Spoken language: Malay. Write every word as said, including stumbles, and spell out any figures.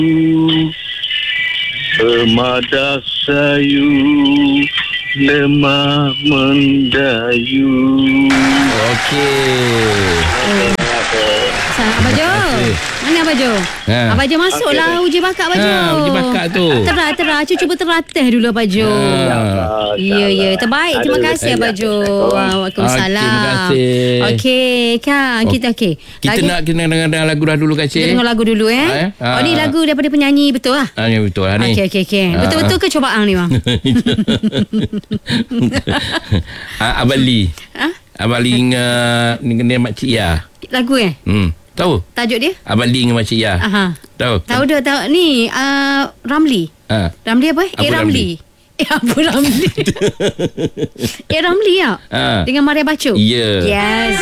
Pemadas sayu lemah mendayu. Okey. Abang Jo. Mana Abang Jo? Ha. Abang Jo masuklah Okey. uji bakat Abang Jo. Ha, uji bakat tu. Terah, terah. Cu cuba teratih dulu Abang Jo. Ha. Ya, ya. Terbaik. Terima kasih Abang Jo. Waalaikumsalam. Okey, terima kasih. Okey, kan. Kita okey. Kita Lagu- nak kita dengar dengar lagu dah dulu Kak Kita Cik. dengar lagu dulu eh. Ha, eh? Ha. Oh, ni lagu daripada penyanyi betul lah? Ah, ya betul lah ni. Okey, okey, okey. Ha. Betul-betul ke cobaan ni, bang? Ah, Abang Lee. Ha? Abang Lee dengan ni kena Mak Cik Ya. Lagu eh? Hmm. Tahu? Tajuk dia? Abang Lee dengan Mak Cik Ya. Aha. Tahu? Tahu dah, tahu. Ni, uh, Ramli. Ha. Ramli apa eh? Abu Eh, Ramli. Ramli. Eh, Abu Ramli. Eh, Ramli ya? Ha. Dengan Maria Bacu? Ya. Yes.